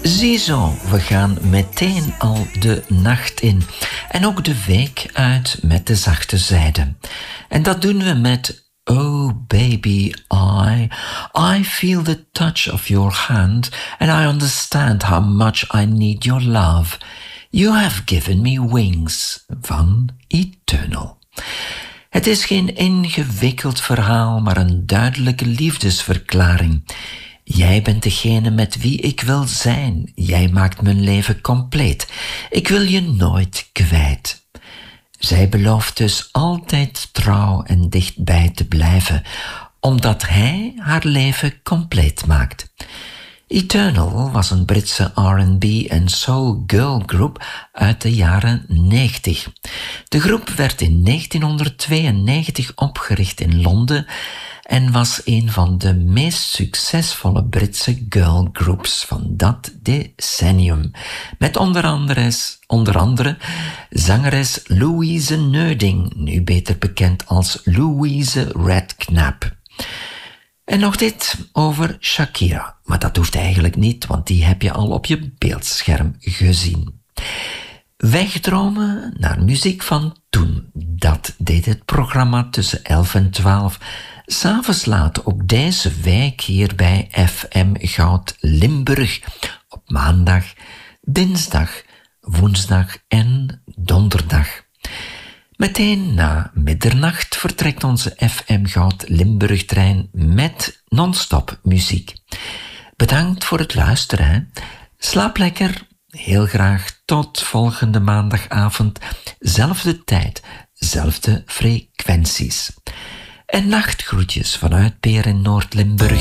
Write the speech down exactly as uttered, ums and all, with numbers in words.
Ziezo, we gaan meteen al de nacht in. En ook de week uit met de zachte zijde. En dat doen we met Oh baby, I, I feel the touch of your hand and I understand how much I need your love. You have given me wings van Eternal. Het is geen ingewikkeld verhaal, maar een duidelijke liefdesverklaring. Jij bent degene met wie ik wil zijn. Jij maakt mijn leven compleet. Ik wil je nooit kwijt. Zij belooft dus altijd trouw en dichtbij te blijven, omdat hij haar leven compleet maakt. Eternal was een Britse R en B en soul girl groep uit de jaren negentig. De groep werd in negentienhonderdtweeënnegentig opgericht in Londen en was een van de meest succesvolle Britse girl groups van dat decennium. Met onder andere, onder andere zangeres Louise Neuding, nu beter bekend als Louise Redknapp. En nog dit over Shakira. Maar dat hoeft eigenlijk niet, want die heb je al op je beeldscherm gezien. Wegdromen naar muziek van toen. Dat deed het programma tussen elf en twaalf. 'S Avonds laat ook deze week hier bij F M Goud Limburg. Op maandag, dinsdag, woensdag en donderdag. Meteen na middernacht vertrekt onze F M Goud Limburg-trein met non-stop muziek. Bedankt voor het luisteren. Hè? Slaap lekker. Heel graag tot volgende maandagavond. Zelfde tijd, zelfde frequenties. En nachtgroetjes vanuit Peer in Noord-Limburg.